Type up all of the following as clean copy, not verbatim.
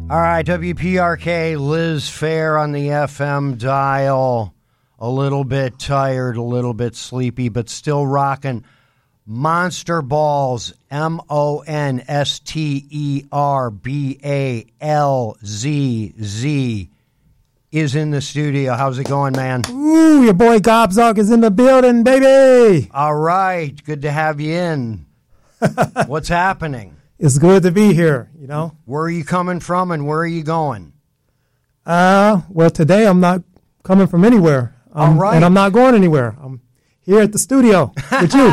All right, WPRK, Liz Fair on the FM dial. A little bit tired, a little bit sleepy, but still rocking. Monster Balls, MonsterBalzz, is in the studio. How's it going, man? Ooh, your boy Gobzog is in the building, baby. All right, good to have you in. What's happening? It's good to be here, you know. Where are you coming from and where are you going? Well, today I'm not coming from anywhere. All right. And I'm not going anywhere. I'm here at the studio with you.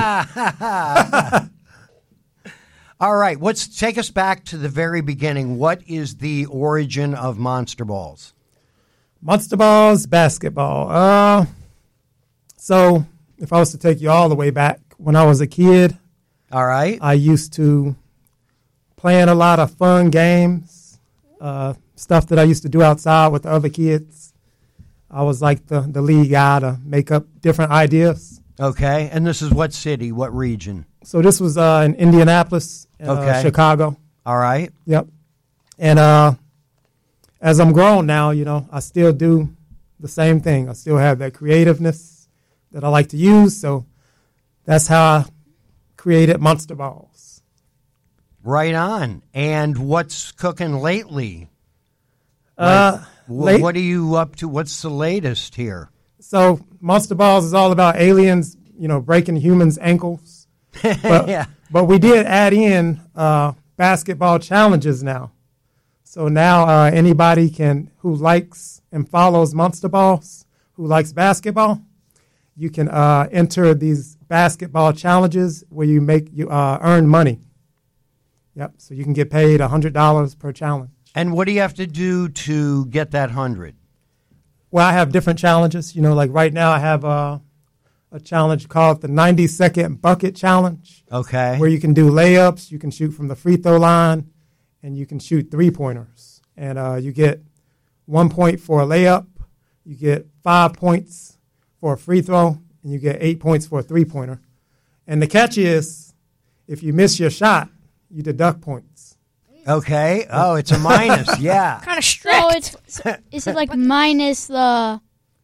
All right, take us back to the very beginning. What is the origin of Monster Balls? Monster Balls basketball. So if I was to take you all the way back, when I was a kid, all right, I used to play in a lot of fun games, stuff that I used to do outside with the other kids. I was like the lead guy to make up different ideas. Okay, and this is what city, what region? So this was in Indianapolis, Chicago. All right. Yep. And as I'm grown now, you know, I still do the same thing. I still have that creativeness that I like to use. So that's how I created Monster Balls. Right on. And what's cooking lately? What are you up to? What's the latest here? So Monster Balls is all about aliens, you know, breaking humans' ankles. But, yeah. But we did add in basketball challenges now. So now anybody who likes and follows Monster Balls, who likes basketball, you can enter these basketball challenges where you earn money. Yep. So you can get paid $100 per challenge. And what do you have to do to get that 100? Well, I have different challenges. You know, like right now I have a challenge called the 90-second bucket challenge. Okay. Where you can do layups, you can shoot from the free throw line, and you can shoot three-pointers. And you get 1 point for a layup, you get 5 points for a free throw, and you get 8 points for a three-pointer. And the catch is, if you miss your shot, you deduct points. Okay. Oh, it's a minus. Yeah. Kind of strict. So is it like minus the...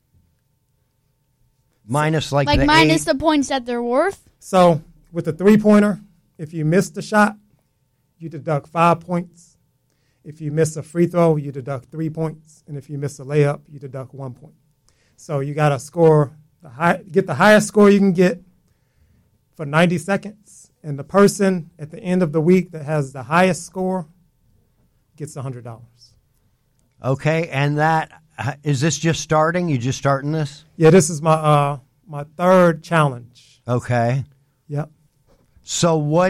Minus like the minus the points that they're worth? So with the three-pointer, if you miss the shot, you deduct 5 points. If you miss a free throw, you deduct 3 points. And if you miss a layup, you deduct 1 point. So you got to get the highest score you can get for 90 seconds. And the person at the end of the week that has the highest score gets $100. Okay, and is this just starting? You just starting this? Yeah, this is my third challenge. Okay. Yep. So what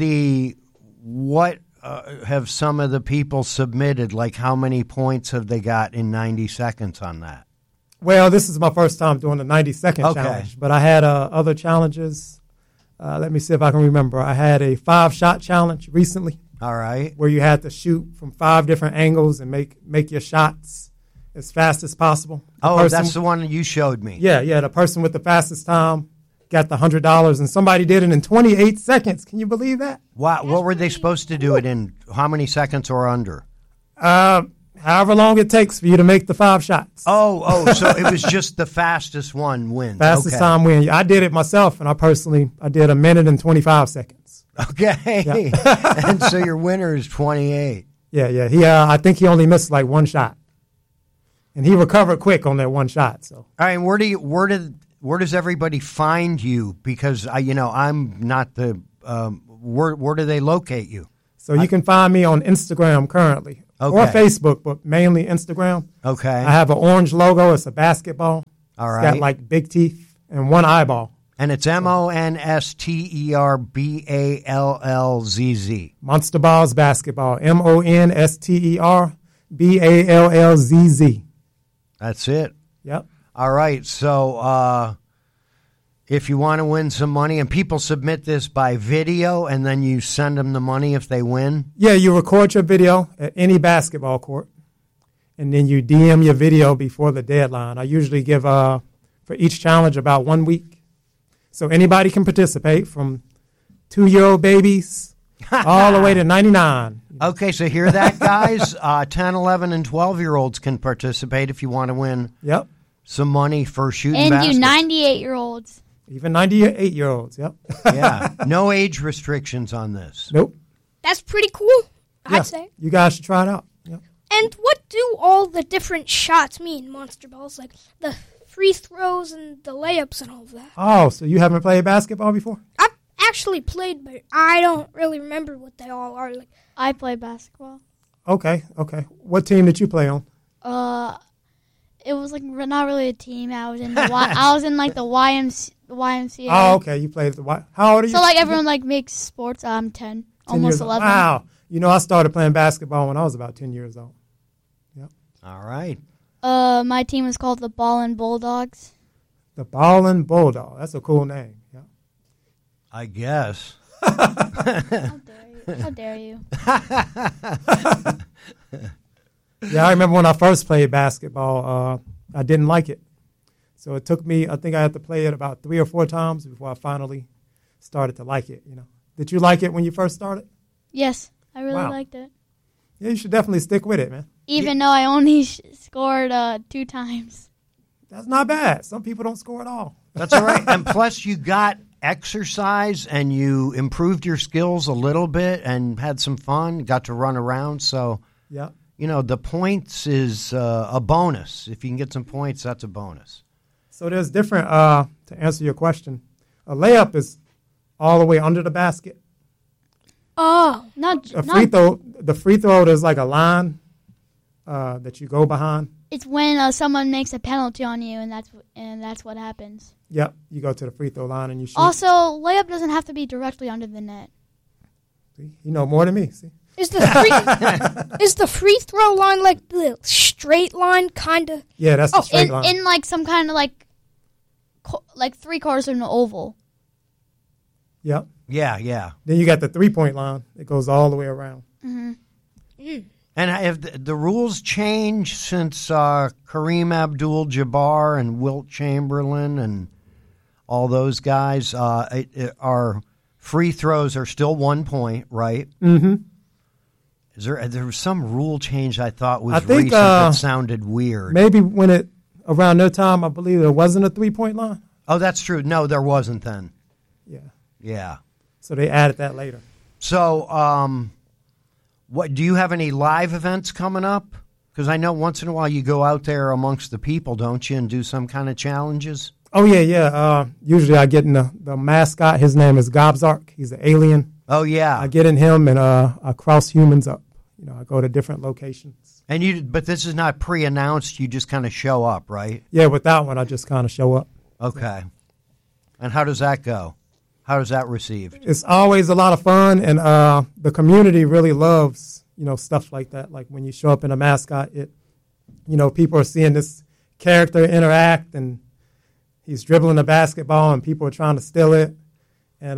have some of the people submitted? Like how many points have they got in 90 seconds on that? Well, this is my first time doing the 90-second challenge, but I had other challenges. Let me see if I can remember. I had a 5-shot challenge recently. All right. Where you had to shoot from 5 different angles and make your shots as fast as possible. That's the one that you showed me. Yeah. The person with the fastest time got the $100, and somebody did it in 28 seconds. Can you believe that? Wow. What were they supposed to do it in? How many seconds or under? However long it takes for you to make the 5 shots. So it was just the fastest one wins. Fastest time win. I did it myself, and I did 1 minute and 25 seconds. Okay. Yeah. And so your winner is 28. Yeah. I think he only missed like 1 shot. And he recovered quick on that 1 shot. So. All right, and where does everybody find you? Because I'm not the where do they locate you? So you can find me on Instagram currently. Okay. Or Facebook, but mainly Instagram. Okay. I have an orange logo. It's a basketball. All right. It's got like big teeth and 1 eyeball. And it's MonsterBallzz. Monster Balls basketball. MonsterBallzz. That's it. Yep. All right. So if you want to win some money, and people submit this by video, and then you send them the money if they win? Yeah, you record your video at any basketball court, and then you DM your video before the deadline. I usually give, for each challenge, about 1 week. So anybody can participate, from 2-year-old babies all the way to 99. Okay, so hear that, guys? 10, 11, and 12-year-olds can participate if you want to win Yep. some money for shooting And baskets. you 98-year-olds. Even 98-year-olds. Yep. Yeah, no age restrictions on this. Nope. That's pretty cool, Yeah. I'd say. You guys should try it out. Yep. And what do all the different shots mean, Monster Balls? Like the free throws and the layups and all of that. Oh, so you haven't played basketball before? I've actually played, but I don't really remember what they all are. Like, I play basketball. Okay. What team did you play on? It was like not really a team. I was in I was in like the YMCA. Oh, okay. You played the what? How old are you? So like everyone like makes sports. I'm 10, 10 almost years old. 11. Wow. You know, I started playing basketball when I was about 10 years old. All right. My team is called the Ballin' Bulldogs. The Ballin' Bulldog. That's a cool name. Yeah. I guess. How dare you? Yeah, I remember when I first played basketball, I didn't like it. So it took me, I think I had to play it about 3 or 4 times before I finally started to like it, you know. Did you like it when you first started? Yes, I really Wow. liked it. Yeah, you should definitely stick with it, man. Even though I only scored 2 times. That's not bad. Some people don't score at all. That's all right. And plus, you got exercise and you improved your skills a little bit and had some fun, got to run around. So, Yeah. you know, the points is a bonus. If you can get some points, that's a bonus. So there's different, to answer your question, a layup is all the way under the basket. oh, The free throw, there's like a line that you go behind. It's when someone makes a penalty on you, and that's what happens. Yep, you go to the free throw line and you shoot. Also, layup doesn't have to be directly under the net. See? You know more than me. See? is the free throw line like the straight line, kind of? Yeah, that's the straight line. In like some kind of like 3/4 of an oval. Yep. Yeah. Then you got the 3-point line. It goes all the way around. And have the rules changed since Kareem Abdul-Jabbar and Wilt Chamberlain and all those guys? Our free throws are still 1 point, right? Mm-hmm. There was some rule change I thought was I think, recent that sounded weird. Maybe around their time, I believe there wasn't a 3-point line. Oh, that's true. No, there wasn't then. Yeah. So they added that later. So, what do you have any live events coming up? Because I know once in a while you go out there amongst the people, don't you, and do some kind of challenges? Oh, yeah. Usually I get in the mascot. His name is Gobzark. He's an alien. Oh, yeah. I get in him and I cross humans up. You know, I go to different locations. But this is not pre-announced. You just kind of show up, right? Yeah, with that one, I just kind of show up. Okay. And how does that go? How is that received? It's always a lot of fun, and the community really loves, you know, stuff like that. Like when you show up in a mascot, people are seeing this character interact, and he's dribbling a basketball, and people are trying to steal it, and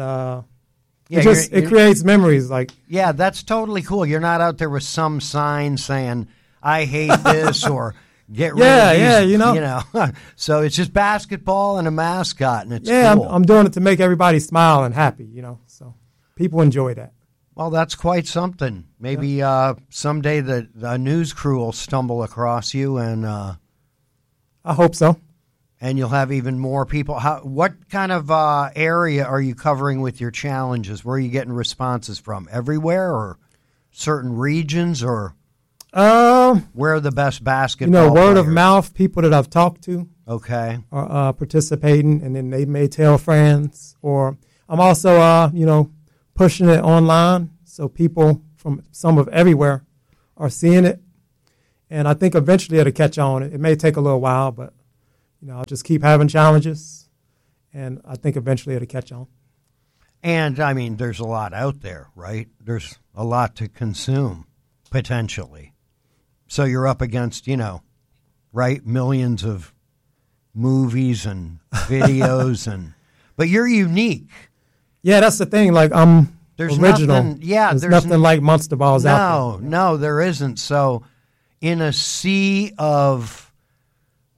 it creates memories. Like, yeah, that's totally cool. You're not out there with some sign saying "I hate this" or "Get rid of these," you know. So it's just basketball and a mascot, and it's cool. I'm doing it to make everybody smile and happy, you know. So people enjoy that. Well, that's quite something. Maybe someday the news crew will stumble across you, and I hope so. And you'll have even more people. What kind of area are you covering with your challenges? Where are you getting responses from? Everywhere, or certain regions, or where are the best basketball word players? of mouth, people that I've talked to okay, are participating, and then they may tell friends. Or I'm also, pushing it online, so people from some of everywhere are seeing it. And I think eventually it'll catch on. It may take a little while, but I'll just keep having challenges, and I think eventually it'll catch on. And, I mean, there's a lot out there, right? There's a lot to consume, potentially. So you're up against, right, millions of movies and videos, but you're unique. Yeah, that's the thing. Like, I'm original. There's nothing like Monster Balls out there. No, there isn't. So in a sea of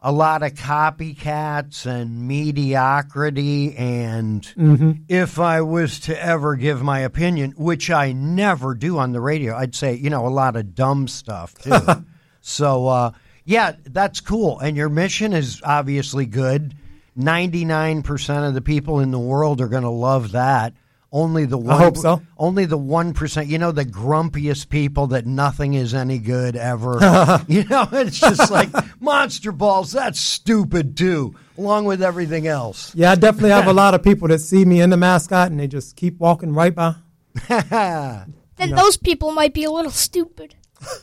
a lot of copycats and mediocrity. And if I was to ever give my opinion, which I never do on the radio, I'd say, a lot of dumb stuff, too. So, yeah, that's cool. And your mission is obviously good. 99% of the people in the world are going to love that. Only the one, I hope so. Only the 1%, the grumpiest people that nothing is any good ever. It's just like Monster Balls, that's stupid too, along with everything else. Yeah, I definitely have a lot of people that see me in the mascot and they just keep walking right by. Then those people might be a little stupid.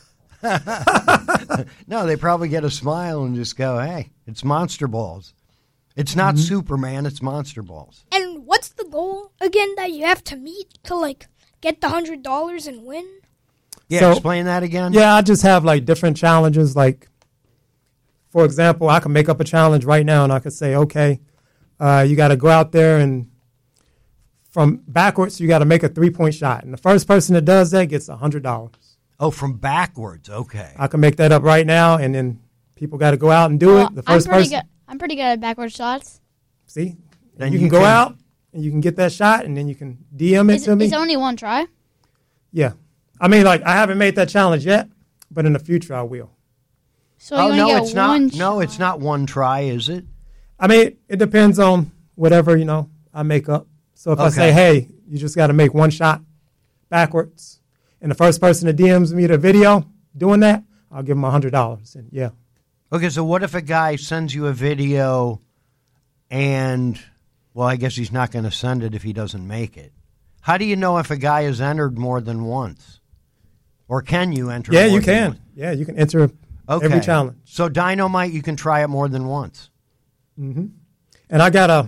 No, they probably get a smile and just go, hey, it's Monster Balls. It's not Superman, it's Monster Balls. And what's the goal again that you have to meet to get the $100 and win? Yeah, So- explain that again. Yeah, I just have different challenges. For example, I can make up a challenge right now and I could say, okay, you got to go out there and from backwards, you got to make a 3-point shot. And the first person that does that gets $100. Oh, from backwards, okay. I can make that up right now, and then people got to go out and do it. The first person. I'm pretty good at backward shots. See? Then you you can go can- out and you can get that shot, and then you can DM it to me. It's only one try. Yeah. I mean, I haven't made that challenge yet, but in the future I will. So you only no, get it's one not. No, shot. it's not one try, is it? I mean, it depends on whatever, I make up. So if I say, hey, you just got to make one shot backwards, and the first person that DMs me the video doing that, I'll give them $100. And yeah. Okay, so what if a guy sends you a video and, well, I guess he's not going to send it if he doesn't make it. How do you know if a guy has entered more than once? Or can you enter Yeah, more you than can. once? Yeah, you can enter every challenge. So Dynamite, you can try it more than once. And I got a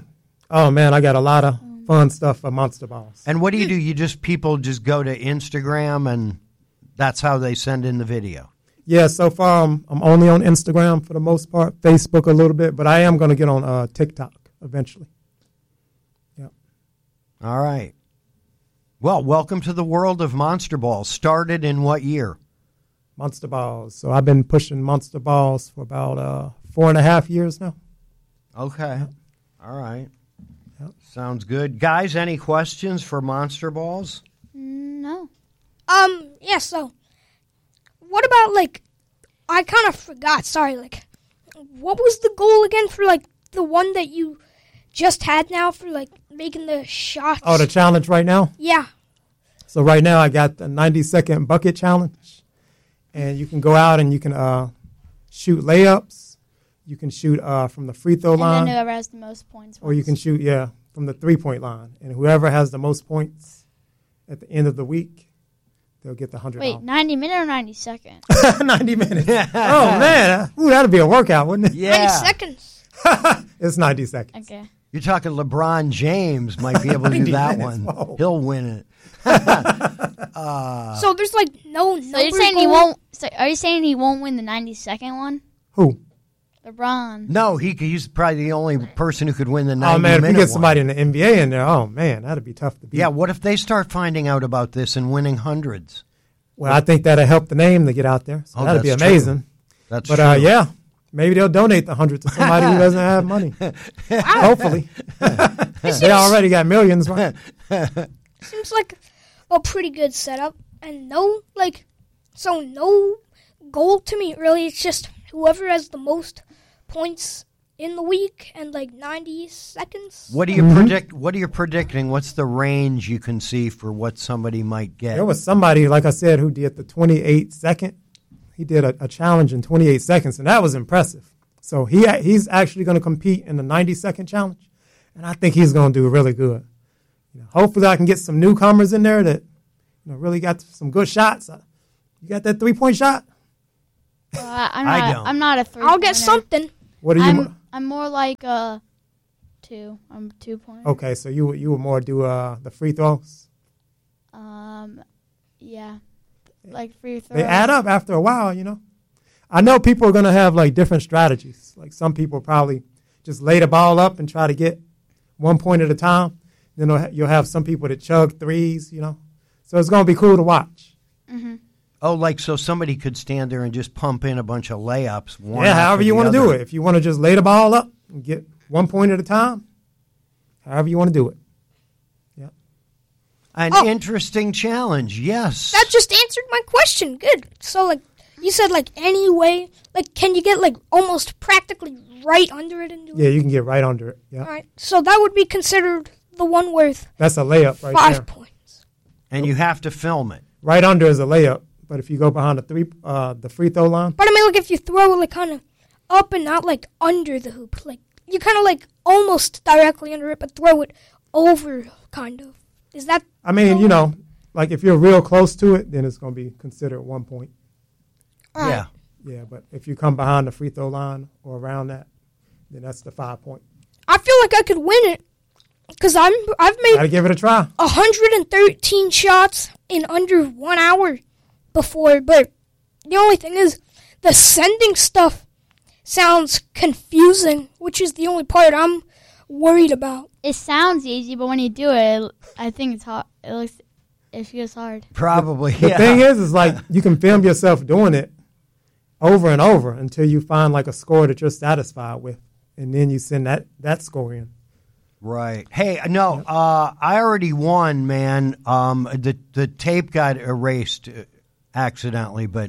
lot of fun stuff for Monster Balls. And what do? People just go to Instagram and that's how they send in the video? Yeah, so far I'm only on Instagram for the most part, Facebook a little bit, but I am going to get on TikTok eventually. Yeah. All right. Well, welcome to the world of Monster Balls. Started in what year? Monster Balls. So I've been pushing Monster Balls for about 4.5 years now. Okay. All right. Yep. Sounds good. Guys, any questions for Monster Balls? No. Yeah, so what about I kind of forgot, sorry, what was the goal again for the one that you just had now for making the shots? Oh, the challenge right now? Yeah. So right now I got the 90-second bucket challenge. And you can go out and you can shoot layups. You can shoot from the free throw And line. then whoever has the most points. Or you can shoot, from the 3-point line. And whoever has the most points at the end of the week, they'll get the $100. Wait, 90 minute or 90 second? 90 minutes. Oh, man. Ooh, that'd be a workout, wouldn't it? 90 seconds. It's 90 seconds. Okay. You're talking LeBron James might be able to do 90 that minutes, one. whoa. He'll win it. So there's no So you're saying he won't? So are you saying he won't win the 90-second one? Who? LeBron. No, he's probably the only person who could win the 90-minute Oh, man, if you get one. somebody in the NBA in there, oh, man, that'd be tough to beat. Yeah, what if they start finding out about this and winning hundreds? Well, I think that'll help the name to get out there. So that'd be that's amazing. true. That's But, true. yeah, maybe they'll donate the 100 to somebody who doesn't have money. Hopefully. They already got millions, right? Seems like a pretty good setup. And no goal to me, really. It's just whoever has the most points in the week and 90 seconds. What do you predict? What are you predicting? What's the range you can see for what somebody might get? There was somebody, like I said, who did the 28-second. He did a challenge in 28 seconds, and that was impressive. So he's actually going to compete in the 90-second challenge, and I think he's going to do really good. Hopefully I can get some newcomers in there that really got some good shots. You got that 3-point shot? I don't. I'm not a 3. I'll get something. What are you? I'm more like a 2. I'm 2 pointer. Okay, so you would more do the free throws? Yeah. Like free throw. They add up after a while, I know people are going to have different strategies. Like some people probably just lay the ball up and try to get 1 point at a time. Then you'll have some people that chug threes, So it's going to be cool to watch. Mm-hmm. Oh, like so somebody could stand there and just pump in a bunch of layups. Yeah, however you want to do it. If you want to just lay the ball up and get 1 point at a time, however you want to do it. Yeah. An interesting challenge, yes. That just answered my question. Good. So, like, you said, like, any way, like, can you get, like, almost practically right under it and do it? Yeah, you can get right under it. Yeah. All right. So that would be considered the one worth That's a layup right 5 there. points. And you have to film it. Right under is a layup. But if you go behind the free throw line, But I mean, like, if you throw it, like, kind of up and not, like, under the hoop, like, you kind of, like, almost directly under it, but throw it over, kind of. Is that? I mean, you know, like if you're real close to it, then it's going to be considered 1 point. All right. Yeah. Yeah, but if you come behind the free throw line or around that, then that's the 5 point. I feel like I could win it because I've Gotta made give it a try. 113 shots in under 1 hour before, but the only thing is the sending stuff sounds confusing, which is the only part I'm worried about. It sounds easy, but when you do it, I think it's hard. It feels hard. Probably, The yeah. thing is like you can film yourself doing it over and over until you find like a score that you're satisfied with, and then you send that score in. Right. Hey, no, I already won, man. The tape got erased accidentally, but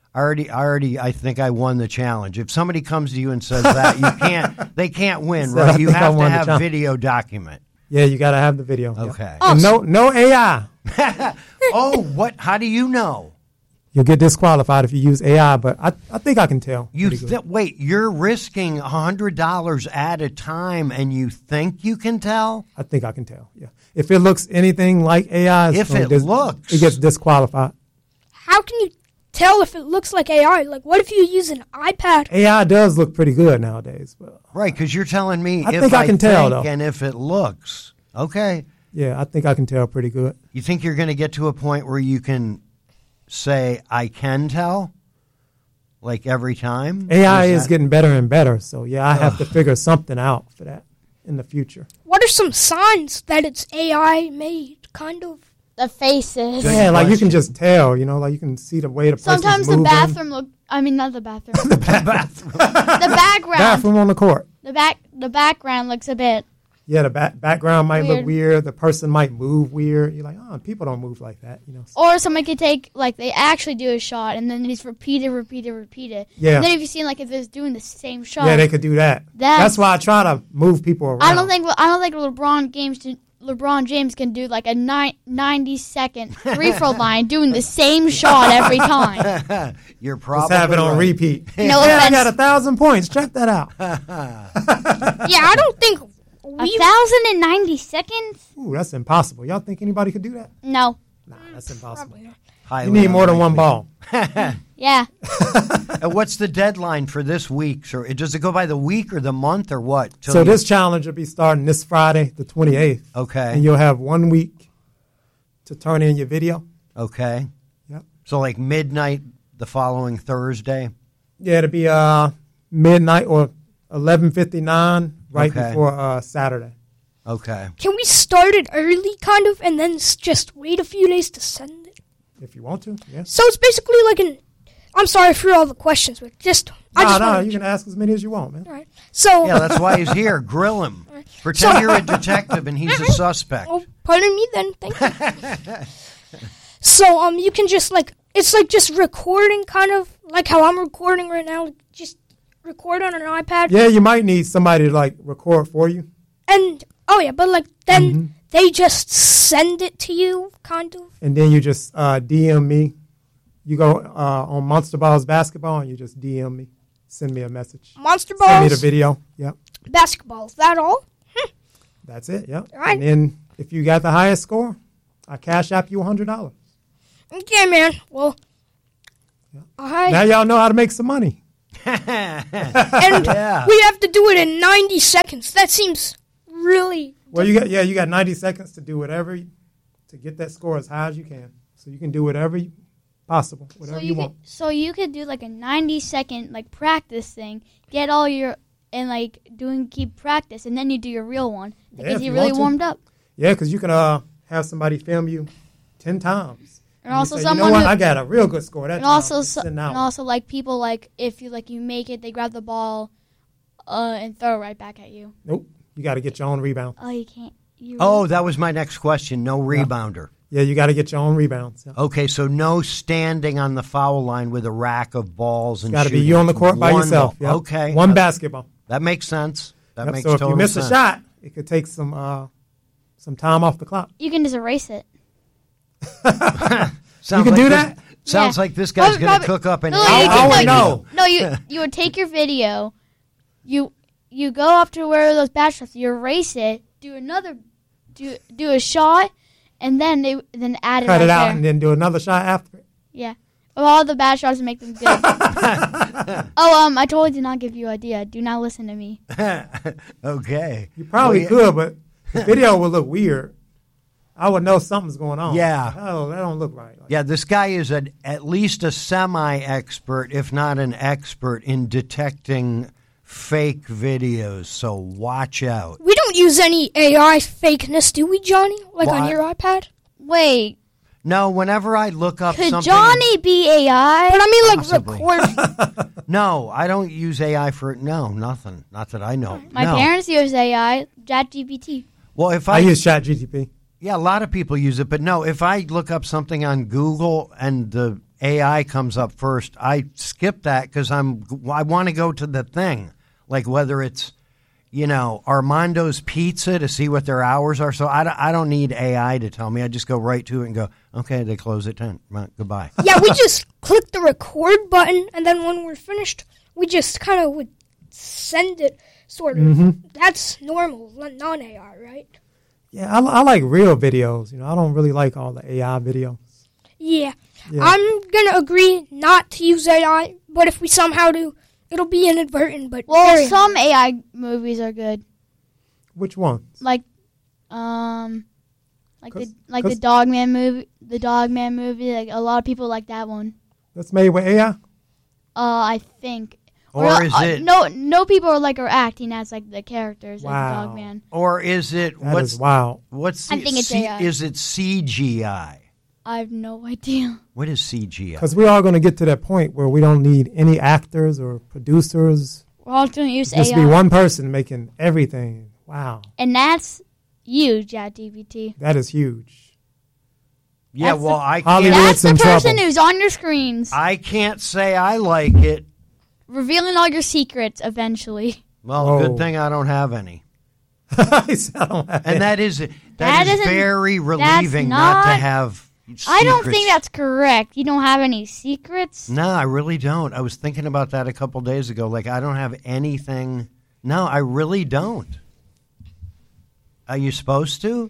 I think I won the challenge. If somebody comes to you and says that, they can't win, So right? I You think I have to won the have challenge. video document. Yeah, you got to have the video. Okay. Yeah. And no AI. Oh, what? How do you know? You'll get disqualified if you use AI, but I think I can tell. pretty good. Wait, you're risking $100 at a time, and you think you can tell? I think I can tell. Yeah. If it looks anything like AI, If it looks. it gets disqualified. How can you tell if it looks like AI? Like, what if you use an iPad? AI does look pretty good nowadays, but Right, because you're telling me I if think I can tell, think though. and if it looks. Okay. yeah, I think I can tell pretty good. You think you're going to get to a point where you can say, I can tell? Like every time? AI is that- getting better and better, so yeah, I have to figure something out for that in the future. What are some signs that it's AI made? Kind of. The faces. Good Yeah, like you question. can just tell, you know, like you can see the way the person's Sometimes the moving. bathroom look. I mean, not the bathroom. bathroom. The background. Bathroom on the court. The background looks a bit. Yeah, the background might look Weird. weird. The person might move weird. You're like, oh, people don't move like that, you know. Or somebody could take, like, they actually do a shot and then they just repeat it. Yeah. And then if you see, like, if it's doing the same shot. Yeah, they could do that. That's why I try to move people around. I don't think LeBron James can do, like, a 90-second free throw line doing the same shot every time. You're Just probably have it on right. repeat. No yeah, I offense. got 1,000 points. Check that out. Yeah, I don't think 1,090 seconds? Ooh, that's impossible. Y'all think anybody could do that? No. Nah, that's impossible. Probably not. Highly You need more than one unlikely. ball. Yeah. What's the deadline for this week? Or does it go by the week or the month or what? Till So you- this challenge will be starting this Friday, the 28th. Okay. And you'll have 1 week to turn in your video. Okay. Yep. So like midnight the following Thursday? Yeah, it'll be midnight or 11:59 right Okay. before Saturday. Okay. Can we start it early, kind of, and then just wait a few days to send it? If you want to, yes. So it's basically like an. I'm sorry for all the questions, but just I just No, wanted you to- can ask as many as you want, man. All right. So, Yeah, that's why he's here. Grill him. Pretend you're a detective and he's a suspect. oh, pardon me then. Thank you. So, you can just it's like just recording, kind of like how I'm recording right now. Just record on an iPad, Yeah, you might need somebody to like record for you. and oh yeah, but like then Mm-hmm. they just send it to you, kind of. And then you just DM me. You go on Monster Balls Basketball and you just DM me. Send me a message. Monster Send me the balls, video. Yep. basketball. Is that all? That's it. Yep. All right. And then if you got the highest score, I cash app you $100. Okay, man. Well, all right. Now y'all know how to make some money. And Yeah. we have to do it in 90 seconds. That seems really. Well, you got 90 seconds to do whatever to get that score as high as you can. So you can do whatever possible, whatever you want. So you could do like a 90-second like practice thing, get all your and like keep practice, and then you do your real one because if you you really want to. warmed up. Yeah, because you can have somebody film you 10 times, And also you say, someone you know what? who, I got a real good score that and time. also It's sitting out. and also like people like if you make it, they grab the ball, and throw it right back at you. Nope. You got to get your own rebound. Oh, you can't. Oh, that was my next question. No rebounder. Yeah, you got to get your own rebounds. Yeah. Okay, so no standing on the foul line with a rack of balls and Got to be shooting. you on the court by One yourself. ball. Yep. Okay. One basketball. That makes sense. That Yep. makes So if total you miss sense. a shot, it could take some time off the clock. You can just erase it. Sounds You can do this- that? Sounds Yeah. like this guy's going to Robert- cook up an No, AI you I would can, know. No, you would take your video, you go up to where those bad shots, you erase it, do a shot, and then add it Cut right it out there. and then do another shot after it. Yeah, of all the bad shots and make them good. I totally did not give you an idea. Do not listen to me. Okay. You probably Well, could, but the video would look weird. I would know something's going on. Yeah. Oh, that don't look right. Like, Yeah, this guy is at least a semi-expert, if not an expert, in detecting fake videos. So watch out. We don't use any AI fakeness, do we, Johnny? Like Well, on your iPad? Wait, No, whenever I look up could something, Johnny be AI? But I mean, like Possibly. recording. no, I don't use AI for it. No, nothing. Not that I know. My No. parents use AI, ChatGPT. Well, if I use ChatGPT. Yeah, a lot of people use it, but no, if I look up something on Google and the AI comes up first, I skip that because I want to go to the thing, like whether it's, Armando's Pizza to see what their hours are. So I don't need AI to tell me. I just go right to it and go, okay, they close at 10. Right, goodbye. Yeah, we just click the record button, and then when we're finished, we just kind of would send it, sort of. That's normal, non-AI, right? Yeah, I like real videos. I don't really like all the AI videos. Yeah. Yeah. I'm going to agree not to use AI, but if we somehow do, it'll be inadvertent, but Well, very some AI movies are good, Which ones? like Cause- the Dogman movie. The Dogman movie, like a lot of people like that one. That's made with AI? I think. Or is it- No people are acting as like the characters Wow. of Dogman. Or is it, That is wild. what's I think it's AI. is it CGI? I have no idea. What is CGI? Because we are going to get to that point where we don't need any actors or producers. We're all going to use Just AI, be one person making everything. Wow. and that's you, ChatGPT. That is huge. Yeah, That's well, the- I Hollywood- can't, That's the in person trouble. who's on your screens, I can't say I like it. revealing all your secrets eventually. Well, Oh. good thing I don't have any. He said, I don't have And that. that is That is isn't- very that's relieving not to not- have secrets. I don't think that's correct. You don't have any secrets. No, I really don't. I was thinking about that a couple days ago. Like, I don't have anything. No, I really don't. Are you supposed to?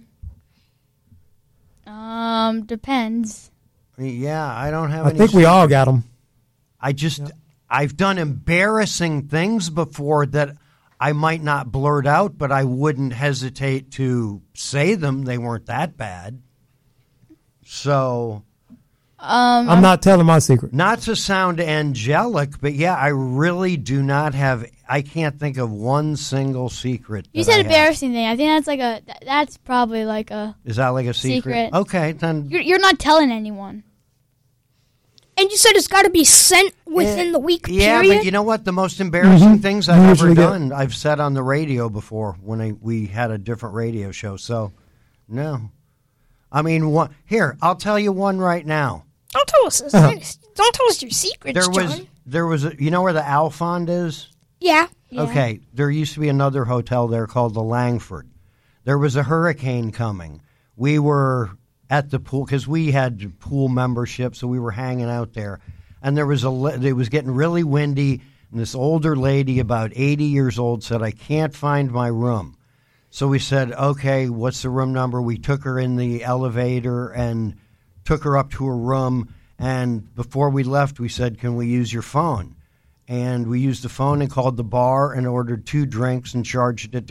Depends. Yeah, I don't have I any. think we all got them. I've done embarrassing things before that I might not blurt out, but I wouldn't hesitate to say them. They weren't that bad. So, I'm not telling my secret. not to sound angelic, but yeah, I really do not have. I can't think of one single secret. You that I said have. embarrassing thing. I think that's probably like a. Is that like a secret? Secret. Okay, then. You're not telling anyone. And you said it's got to be sent within the week Yeah, period? but you know what? The most embarrassing things I've ever Usually get- done, I've said on the radio before when we had a different radio show. So, no. I mean, here, I'll tell you one right now. Don't tell us this. Don't tell us your secrets, There was, John. you know where the Alfond is? Yeah. Yeah. Okay, there used to be another hotel there called the Langford. There was a hurricane coming. We were at the pool because we had pool membership, so we were hanging out there. And it was getting really windy, and this older lady, about 80 years old, said, "I can't find my room." So we said, "Okay, what's the room number?" We took her in the elevator and took her up to her room. And before we left, we said, "Can we use your phone?" And we used the phone and called the bar and ordered 2 drinks and charged it